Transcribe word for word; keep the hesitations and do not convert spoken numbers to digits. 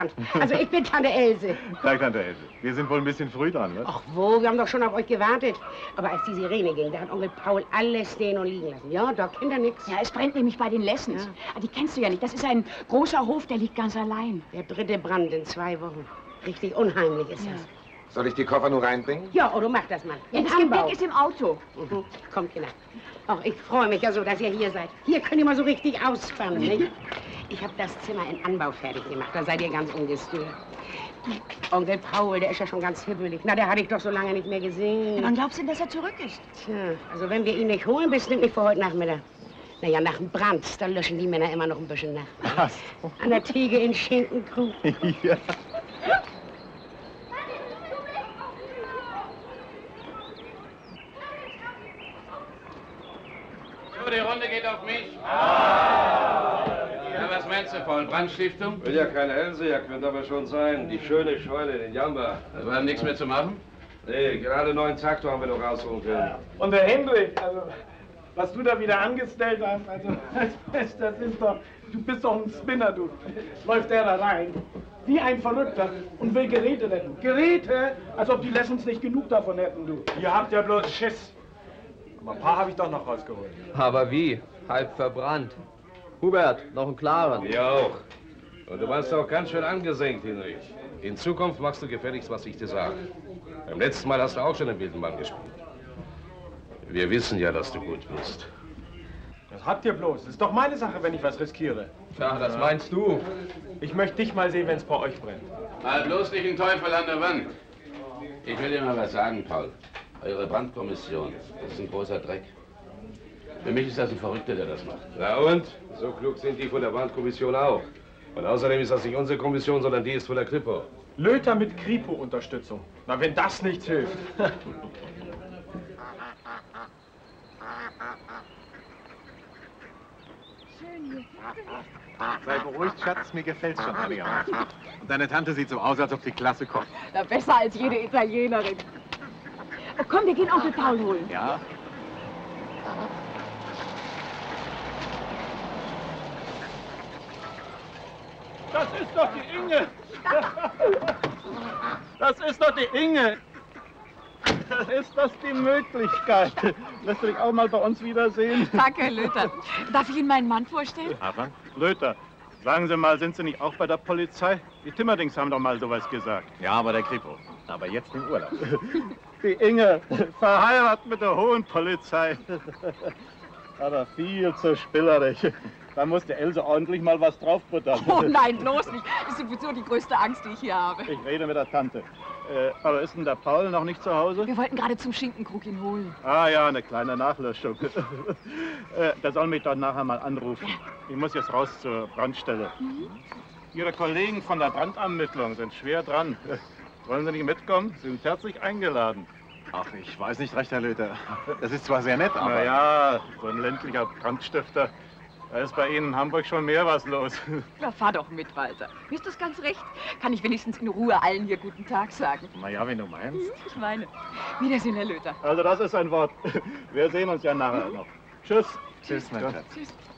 Also ich bin Tante Else. Tag, Tante Else. Wir sind wohl ein bisschen früh dran, ne? Ach wo, wir haben doch schon auf euch gewartet. Aber als die Sirene ging, da hat Onkel Paul alles stehen und liegen lassen. Ja, da kennt er nichts. Ja, es brennt nämlich bei den Lessens. Ja. Die kennst du ja nicht. Das ist ein großer Hof, der liegt ganz allein. Der dritte Brand in zwei Wochen. Richtig unheimlich ist ja. das. Soll ich die Koffer nur reinbringen? Ja, Odo, mach das mal. Ja, das Gepäck ist im Auto. Mhm. Kommt, Kinder. Ach, ich freue mich ja so, dass ihr hier seid. Hier könnt ihr mal so richtig ausspannen, nicht? Ich habe das Zimmer in Anbau fertig gemacht. Da seid ihr ganz ungestört. Onkel Paul, der ist ja schon ganz hibbelig. Na, der hatte ich doch so lange nicht mehr gesehen. Ja, wann glaubst du denn, dass er zurück ist? Tja, also wenn wir ihn nicht holen, bestimmt nicht vor heute Nachmittag. Naja, nach dem Brand, da löschen die Männer immer noch ein bisschen nach. Ach so. An der Theke in Schinkenkrug. Ja. So, die Runde geht auf mich. Ja, was meinst du, Paul? Brandstiftung? Will ja keine Hellseher, könnte aber schon sein. Die schöne Scheune, den Jamba. Das war nichts mehr zu machen? Nee, gerade neuen Traktor haben wir noch rausholen können. Und der Hendrik, also, was du da wieder angestellt hast, also, das, das ist doch, du bist doch ein Spinner, du. Läuft der da rein, wie ein Verrückter, und will Geräte retten. Geräte? Als ob die Lessons nicht genug davon hätten, du. Ihr habt ja bloß Schiss. Aber ein paar habe ich doch noch rausgeholt. Aber wie? Halb verbrannt. Hubert, noch einen klaren. Ja auch. Und du warst auch ganz schön angesenkt, Hinrich. In Zukunft machst du gefälligst, was ich dir sage. Beim letzten Mal hast du auch schon den wilden Mann gespielt. Wir wissen ja, dass du gut bist. Das habt ihr bloß. Das ist doch meine Sache, wenn ich was riskiere. Tja, das meinst du. Ich möchte dich mal sehen, wenn es bei euch brennt. Mal bloß nicht einen Teufel an der Wand. Ich will dir mal was sagen, Paul. Eure Brandkommission, das ist ein großer Dreck. Für mich ist das ein Verrückter, der das macht. Na und? So klug sind die von der Brandkommission auch. Und außerdem ist das nicht unsere Kommission, sondern die ist von der Kripo. Löter mit Kripo-Unterstützung. Na, wenn das nichts hilft. Schön hier. Sei beruhigt, Schatz, mir gefällt's schon einigermaßen. Und deine Tante sieht so aus, als ob sie klasse kocht. Na, besser als jede Italienerin. Oh, komm, wir gehen Onkel Paul holen. Ja? Das ist doch die Inge! Das ist doch die Inge! Ist das die Möglichkeit? Lässt du dich auch mal bei uns wiedersehen? Danke, Herr Löter. Darf ich Ihnen meinen Mann vorstellen? Anfang? Löter, sagen Sie mal, sind Sie nicht auch bei der Polizei? Die Timmerdings haben doch mal sowas gesagt. Ja, aber der Kripo. Aber jetzt im Urlaub. Die Inge, verheiratet mit der hohen Polizei. Aber viel zu spillerig. Da muss der Else ordentlich mal was draufbuttern. Oh nein, bloß nicht. Das ist sowieso die größte Angst, die ich hier habe. Ich rede mit der Tante. Äh, aber ist denn der Paul noch nicht zu Hause? Wir wollten gerade zum Schinkenkrug ihn holen. Ah ja, eine kleine Nachlöschung. äh, der soll mich doch nachher mal anrufen. Ich muss jetzt raus zur Brandstelle. Mhm. Ihre Kollegen von der Brandermittlung sind schwer dran. Wollen Sie nicht mitkommen? Sie sind herzlich eingeladen. Ach, ich weiß nicht recht, Herr Löter. Das ist zwar sehr nett, aber... Na ja, so ein ländlicher Brandstifter. Da ist bei Ihnen in Hamburg schon mehr was los. Na, fahr doch mit, Walter. Mir ist das ganz recht. Kann ich wenigstens in Ruhe allen hier guten Tag sagen. Na ja, wenn du meinst. Ich meine. Wiedersehen, Herr Löter. Also das ist ein Wort. Wir sehen uns ja nachher noch. Tschüss. Tschüss, mein Schatz. Tschüss.